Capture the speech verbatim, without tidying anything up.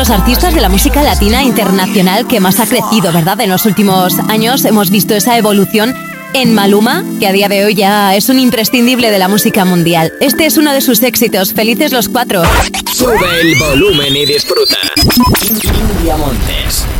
los artistas de la música latina internacional que más ha crecido, ¿verdad? En los últimos años hemos visto esa evolución en Maluma, que a día de hoy ya es un imprescindible de la música mundial. Este es uno de sus éxitos, Felices los Cuatro. Sube el volumen y disfruta. India Montes.